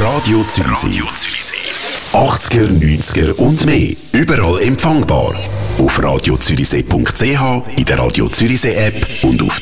Radio Zürichsee. 80er, 90er und mehr. Überall empfangbar. Auf radiozürichsee.ch, in der Radio Zürichsee App und auf